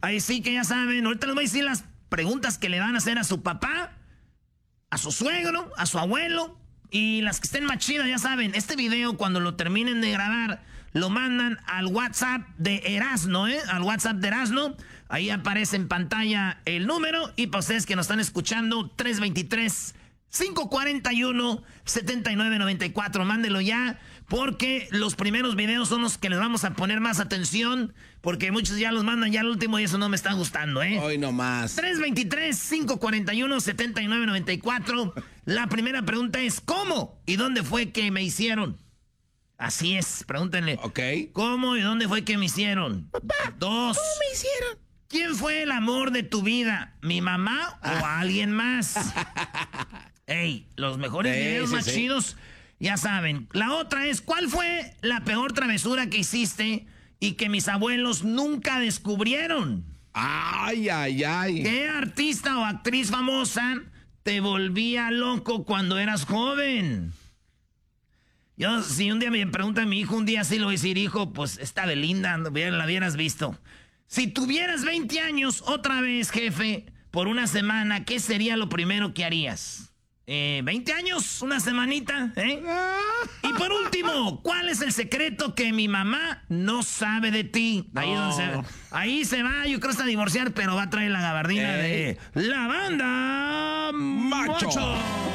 Ahí sí que ya saben, ahorita les voy a decir las preguntas que le van a hacer a su papá, a su suegro, a su abuelo, y las que estén más chidas, ya saben. Este video, cuando lo terminen de grabar, lo mandan al WhatsApp de Erasno, al WhatsApp de Erasno. Ahí aparece en pantalla el número, y para ustedes que nos están escuchando, 323-541-7994, mándelo ya, porque los primeros videos son los que les vamos a poner más atención, porque muchos ya los mandan ya al último y eso no me está gustando, Hoy nomás. 323-541-7994. La primera pregunta es, ¿cómo y dónde fue que me hicieron? Así es, pregúntenle. Ok. ¿Cómo y dónde fue que me hicieron? Papá, 2. ¿cómo me hicieron? ¿Quién fue el amor de tu vida? ¿Mi mamá o alguien más? Ey, los mejores videos más chidos, ya saben. La otra es, ¿cuál fue la peor travesura que hiciste y que mis abuelos nunca descubrieron? Ay, ay, ay. ¿Qué artista o actriz famosa te volvía loco cuando eras joven? Yo, si un día me pregunta a mi hijo, un día sí le voy a decir, hijo, pues esta Belinda, la hubieras visto. Si tuvieras 20 años, otra vez, jefe, por una semana, ¿qué sería lo primero que harías? 20 años, una semanita, ¿eh? Y por último, ¿cuál es el secreto que mi mamá no sabe de ti? Ahí se va, yo creo, hasta divorciar, pero va a traer la gabardina de la banda Macho.